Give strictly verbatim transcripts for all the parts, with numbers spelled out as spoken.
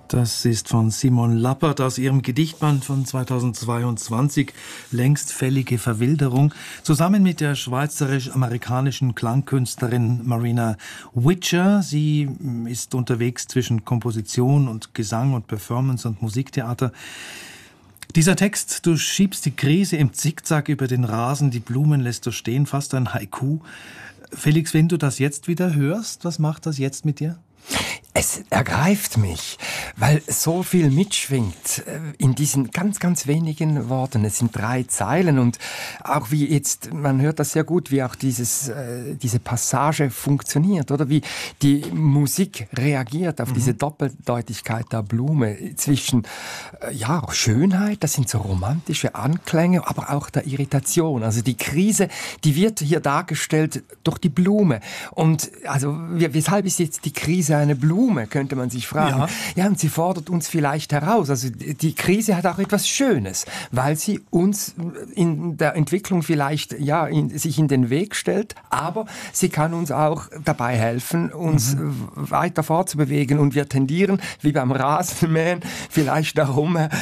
Das ist von Simon Lappert aus ihrem Gedichtband von zweitausendzweiundzwanzig, Längst fällige Verwilderung, zusammen mit der schweizerisch-amerikanischen Klangkünstlerin Marina Witcher. Sie ist unterwegs zwischen Komposition und Gesang und Performance und Musiktheater. Dieser Text, du schiebst die Krise im Zickzack über den Rasen, die Blumen lässt du stehen, fast ein Haiku. Felix, wenn du das jetzt wieder hörst, was macht das jetzt mit dir? Es ergreift mich, weil so viel mitschwingt in diesen ganz, ganz wenigen Worten. Es sind drei Zeilen und auch wie jetzt, man hört das sehr gut, wie auch dieses, äh, diese Passage funktioniert, oder wie die Musik reagiert auf mhm. diese Doppeldeutigkeit der Blume zwischen, äh, ja, Schönheit, das sind so romantische Anklänge, aber auch der Irritation. Also die Krise, die wird hier dargestellt durch die Blume. Und also, weshalb ist jetzt die Krise eine Blume, könnte man sich fragen. Ja. ja, und sie fordert uns vielleicht heraus. Also die Krise hat auch etwas Schönes, weil sie uns in der Entwicklung vielleicht ja in, sich in den Weg stellt, aber sie kann uns auch dabei helfen, uns mhm. weiter fortzubewegen. Und wir tendieren, wie beim Rasenmähen, vielleicht darum äh,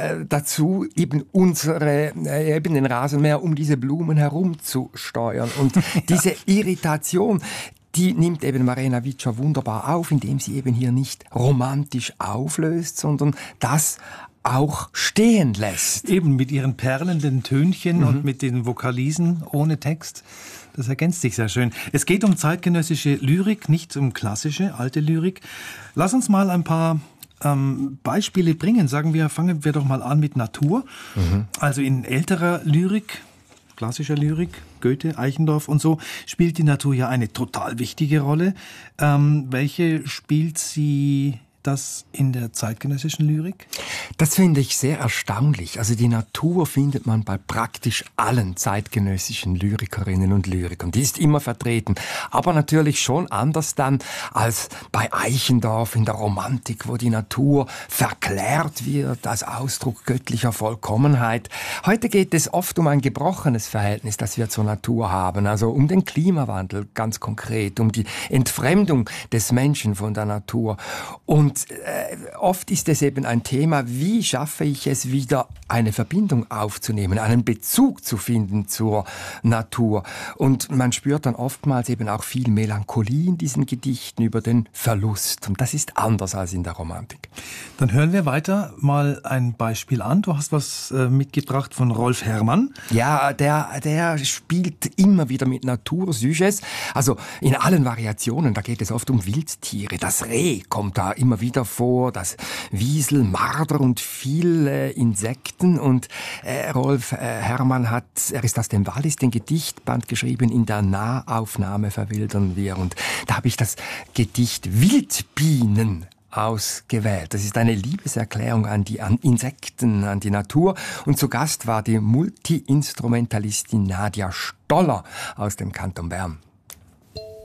dazu, eben unsere, äh, eben den Rasenmäher um diese Blumen herumzusteuern. Und diese Irritation, die nimmt eben Marina Witcher wunderbar auf, indem sie eben hier nicht romantisch auflöst, sondern das auch stehen lässt. Eben mit ihren perlenden Tönchen mhm. und mit den Vokalisen ohne Text. Das ergänzt sich sehr schön. Es geht um zeitgenössische Lyrik, nicht um klassische, alte Lyrik. Lass uns mal ein paar ähm, Beispiele bringen. Sagen wir, fangen wir doch mal an mit Natur. Mhm. Also in älterer Lyrik, klassischer Lyrik, Goethe, Eichendorff und so, spielt die Natur ja eine total wichtige Rolle. Ähm, welche spielt sie das in der zeitgenössischen Lyrik? Das finde ich sehr erstaunlich. Also die Natur findet man bei praktisch allen zeitgenössischen Lyrikerinnen und Lyrikern. Die ist immer vertreten. Aber natürlich schon anders dann als bei Eichendorff in der Romantik, wo die Natur verklärt wird als Ausdruck göttlicher Vollkommenheit. Heute geht es oft um ein gebrochenes Verhältnis, das wir zur Natur haben. Also um den Klimawandel ganz konkret, um die Entfremdung des Menschen von der Natur. Und Und äh, oft ist es eben ein Thema, wie schaffe ich es wieder, eine Verbindung aufzunehmen, einen Bezug zu finden zur Natur. Und man spürt dann oftmals eben auch viel Melancholie in diesen Gedichten über den Verlust. Und das ist anders als in der Romantik. Dann hören wir weiter mal ein Beispiel an. Du hast was äh, mitgebracht von Rolf Herrmann. Ja, der, der spielt immer wieder mit Natursujets. Also in allen Variationen, da geht es oft um Wildtiere. Das Reh kommt da immer wieder vor, das Wiesel, Marder und viele Insekten. Und äh, Rolf äh, Herrmann hat, er ist aus dem Wallis, den Gedichtband geschrieben, in der Nahaufnahme verwildern wir. Und da habe ich das Gedicht Wildbienen ausgewählt. Das ist eine Liebeserklärung an die an Insekten, an die Natur. Und zu Gast war die Multi-Instrumentalistin Nadja Stoller aus dem Kanton Bern.